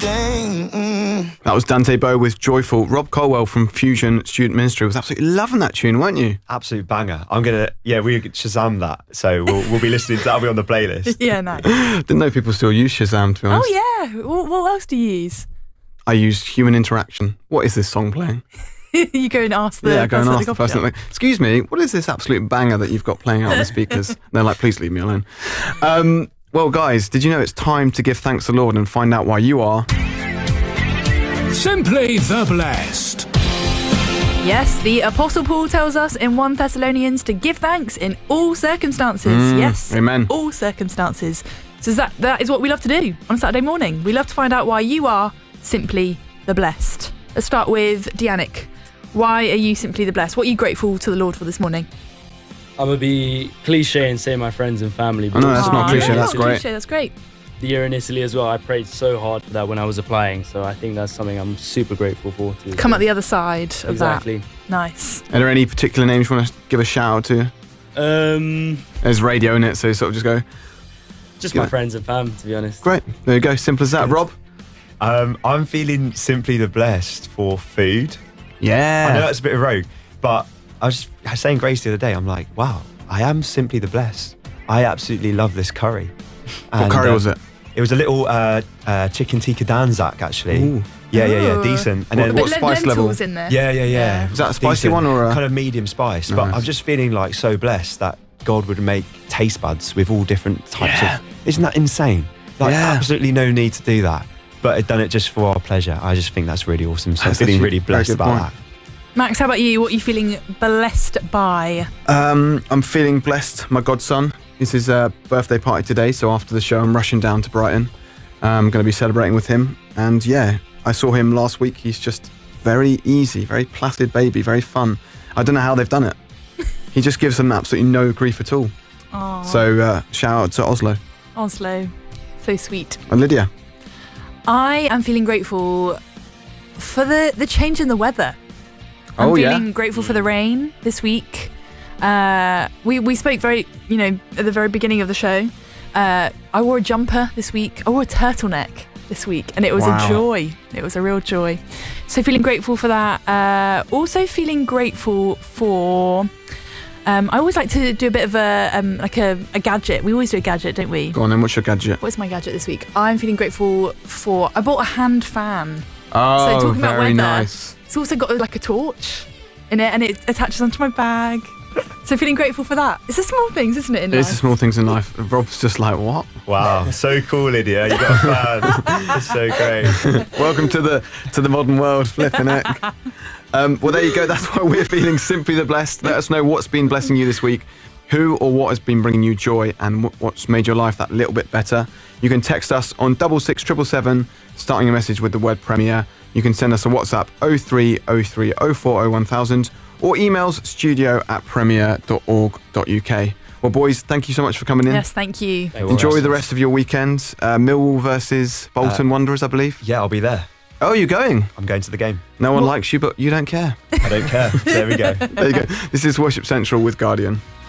day. That was Dante Bowe with Joyful. Rob Colwell from Fusion Student Ministry was absolutely loving that tune, weren't you? Absolute banger. We Shazam that, so we'll be listening to that'll be on the playlist. Yeah, nice. Didn't know people still use Shazam, to be honest. Oh yeah, what else do you use? I used Human Interaction. What is this song playing? You go and ask the go and person at ask the person. Like, excuse me, what is this absolute banger that you've got playing out on the speakers? And they're like, please leave me alone. Well, guys, did you know it's time to give thanks to the Lord and find out why you are Simply the Blessed? Yes, the Apostle Paul tells us in 1 Thessalonians to give thanks in all circumstances. Yes, amen. All circumstances. So that is what we love to do on Saturday morning. We love to find out why you are simply the blessed. Let's start with Dianic. Why are you simply the blessed? What are you grateful to the Lord for this morning? I'm going to be cliche and say my friends and family. Oh, no, that's not cliche. Yeah, That's great. Cliche, that's great. The year in Italy as well, I prayed so hard for that when I was applying. So I think that's something I'm super grateful for too. Come out the other side of Exactly. that. Nice. Are there any particular names you want to give a shout out to? There's radio in it, so sort of just go. Just my friends and fam, to be honest. Great. There you go. Simple as that. Rob? I'm feeling simply the blessed for food. Yeah. I know that's a bit rogue, but I was saying grace the other day. I'm like, wow, I am simply the blessed. I absolutely love this curry. What curry was it? It was a little chicken tikka danzak, actually. Ooh. Yeah, decent. And then what spice level? Was in there. Yeah. Was that a spicy Decent. one or a... kind of medium spice? Nice. But I'm just feeling like so blessed that God would make taste buds with all different types of. Isn't that insane? Like absolutely no need to do that, but it done it just for our pleasure. I just think that's really awesome. So I'm feeling really blessed about that. Max, how about you? What are you feeling blessed by? I'm feeling blessed. My godson, it's his birthday party today, so after the show I'm rushing down to Brighton. I'm going to be celebrating with him, and yeah, I saw him last week. He's just very easy, very placid baby, very fun. I don't know how they've done it. He just gives them absolutely no grief at all. Aww. So shout out to Oslo. Oslo, so sweet. And Lydia. I am feeling grateful for the change in the weather. I'm feeling grateful for the rain this week. We spoke at the very beginning of the show. I wore a jumper this week. I wore a turtleneck this week, and it was a joy. It was a real joy. So feeling grateful for that. Also feeling grateful for. I always like to do a bit of a gadget. We always do a gadget, don't we? Go on then, what's your gadget? What's my gadget this week? I'm feeling grateful for. I bought a hand fan. Oh, so talking about very weather, nice. It's also got like a torch in it, and it attaches onto my bag. So feeling grateful for that. It's the small things, isn't it? It is the small things in life. Rob's just like, what? Wow, so cool, Lydia. You got a fan. That's so great. Welcome to the modern world, flipping it. Well, there you go. That's why we're feeling simply the blessed. Let us know what's been blessing you this week, who or what has been bringing you joy, and what's made your life that little bit better. You can text us on 66777, starting a message with the word Premier. You can send us a WhatsApp 0303 04 1000 or emails studio@premier.org.uk. Well, boys, thank you so much for coming in. Yes, thank you. Enjoy the rest of your weekend. Millwall versus Bolton Wanderers, I believe. Yeah, I'll be there. Oh, you're going? I'm going to the game. No one likes you, but you don't care. I don't care. There we go. There you go. This is Worship Central with Guardian.